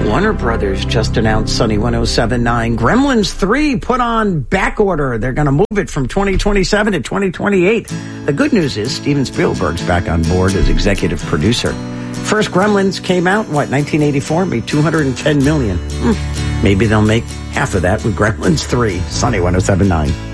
Warner Brothers just announced Sunny 107.9. Gremlins 3 put on back order. They're going to move it from 2027 to 2028. The good news is Steven Spielberg's back on board as executive producer. First Gremlins came out, 1984? Made $210 million. Maybe they'll make half of that with Gremlins 3. Sunny 107.9.